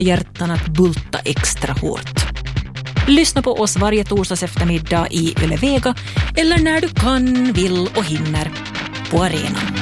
hjärtan att bulta extra hårt. Lyssna på oss varje torsdags eftermiddag i Yle Vega eller när du kan, vill och hinner på arenan.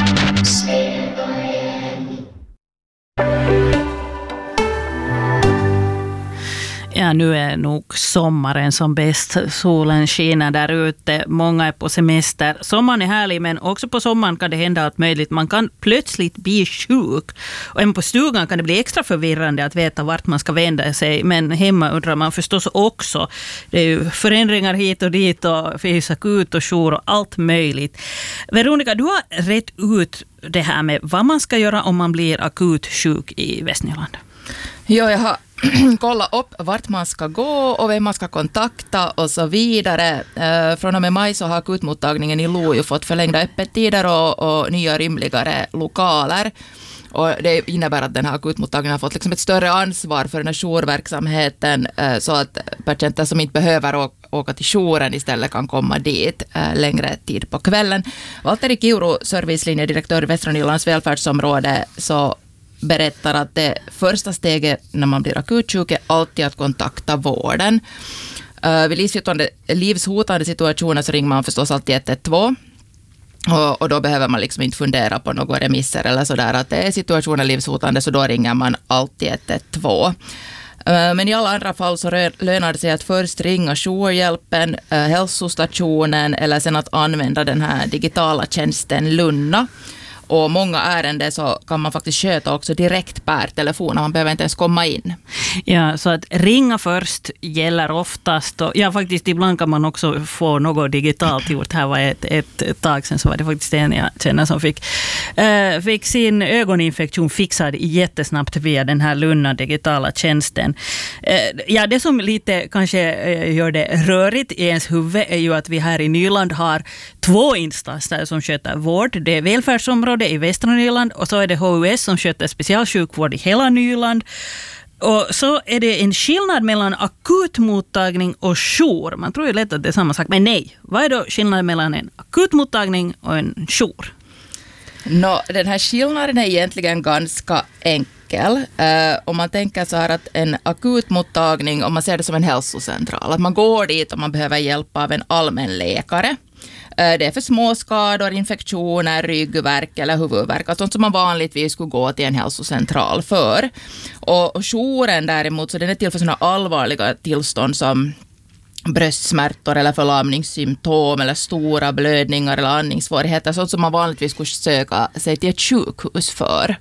Ja, nu är nog sommaren som bäst. Solen skiner där ute. Många är på semester. Sommaren är härlig, men också på sommaren kan det hända allt möjligt. Man kan plötsligt bli sjuk. Och även på stugan kan det bli extra förvirrande att veta vart man ska vända sig. Men hemma undrar man förstås också. Det är ju förändringar hit och dit och finns akut och jour och allt möjligt. Veronica, du har rätt ut det här med vad man ska göra om man blir akut sjuk i Västnyland. Ja, jag har kollat upp vart man ska gå och vem man ska kontakta och så vidare. Från och med maj så har akutmottagningen i Lojo fått förlängda öppettider och nya rymligare lokaler. Och det innebär att den här akutmottagningen har fått liksom ett större ansvar för den här jourverksamheten så att patienter som inte behöver åka till jouren istället kan komma dit längre tid på kvällen. Valtteri Kiuru, servicelinjedirektör i Västra Nylands välfärdsområde, så berättar att det första steget när man blir akutsjuk är alltid att kontakta vården. Vid livshotande situationer så ringer man förstås alltid 112. Och då behöver man liksom inte fundera på några remisser eller sådär. Att det är situationen livshotande så då ringer man alltid 112. Men i alla andra fall så lönar det sig att först ringa jourhjälpen, hälsostationen eller sen att använda den här digitala tjänsten Lunna. Och många ärenden så kan man faktiskt sköta också direkt per telefon. Man behöver inte ens komma in. Ja, så att ringa först gäller oftast. Och ja, faktiskt ibland kan man också få något digitalt gjort. Här var ett tag sedan så var det faktiskt en jag känner som fick sin ögoninfektion fixad jättesnabbt via den här Lunna digitala tjänsten. Ja, det som lite kanske gör det rörigt i ens huvud är ju att vi här i Nyland har 2 instanser som sköter vård. Det är välfärdsområdet i Västra Nyland och så är det HUS som sköter specialsjukvård i hela Nyland. Och så är det en skillnad mellan akutmottagning och jour. Man tror ju lätt att det är samma sak, men nej. Vad är då skillnaden mellan en akutmottagning och en jour? Den här skillnaden är egentligen ganska enkel. Om man tänker så här att en akutmottagning, om man ser det som en hälsocentral, att man går dit och man behöver hjälp av en allmänläkare. Det är för små skador, infektioner, ryggvärk eller huvudvärk. Alltså sånt som man vanligtvis skulle gå till en hälsocentral för. Och jouren däremot, så den är till för sådana allvarliga tillstånd som bröstsmärtor eller förlamningssymptom eller stora blödningar eller andningssvårigheter. Sånt som man vanligtvis skulle söka sig till ett sjukhus för.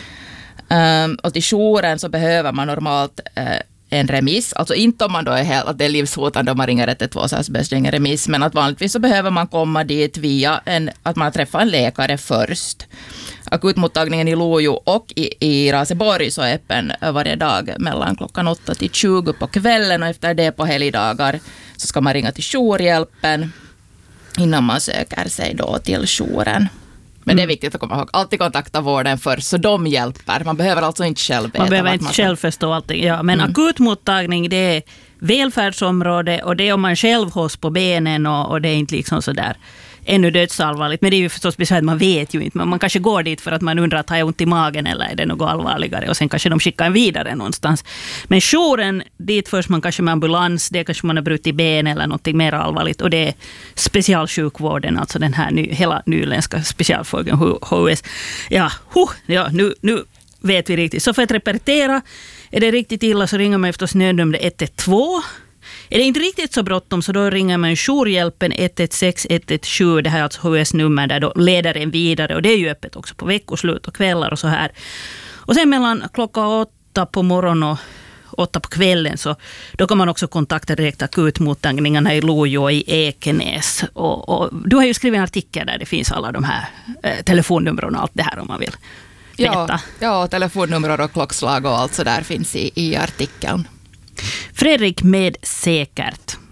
Och till jouren så behöver man normalt en remiss, alltså inte om man då är att det är livshotande om man ringer 112 så behövs det ingen remiss, men att vanligtvis så behöver man komma dit via att man träffar en läkare först. Akutmottagningen i Lojo och i Raseborg så är öppen varje dag mellan klockan 8 till 20 på kvällen och efter det på helgdagar så ska man ringa till jourhjälpen innan man söker sig då till jouren. Men det är viktigt att komma ihåg. Alltid kontakta vården först så de hjälper. Man behöver alltså inte själv veta. Man behöver inte själv förstå allting. Ja, men akutmottagning det är välfärdsområde och det är om man själv hålls på benen och det är inte liksom sådär ännu dödsallvarligt. Men det är ju förstås besvärligt, man vet ju inte. Men man kanske går dit för att man undrar att har jag ont i magen eller är det något allvarligare och sen kanske de skickar en vidare någonstans. Men jouren, dit först man kanske med ambulans, det kanske man har brutit ben eller någonting mer allvarligt och det är specialsjukvården, alltså den här hela nyländska specialfrågan HUS. Ja, nu vet vi riktigt. Så för att repetera, är det riktigt illa så ringer man förstås nödnumret 112. Är det inte riktigt så bråttom så då ringer man jourhjälpen 116 117. Det här är alltså HUS-nummer där då leder en vidare och det är ju öppet också på veckoslut och kvällar och så här. Och sen mellan klockan 8 på morgonen och 8 på kvällen så då kan man också kontakta direkt akutmottagningarna i Lojo och i Ekenäs. Och du har ju skrivit en artikel där det finns alla de här telefonnumren och allt det här om man vill veta. Ja, telefonnummer och klockslag och allt så där finns i artikeln. Fredrik med säkert.